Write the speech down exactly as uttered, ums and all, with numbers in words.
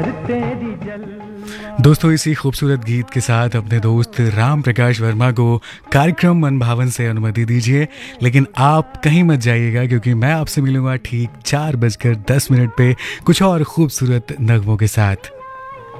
दोस्तों, इसी खूबसूरत गीत के साथ अपने दोस्त राम प्रकाश वर्मा को कार्यक्रम मनभावन से अनुमति दीजिए। लेकिन आप कहीं मत जाइएगा, क्योंकि मैं आपसे मिलूंगा ठीक चार बजकर दस मिनट पे कुछ और खूबसूरत नगमों के साथ।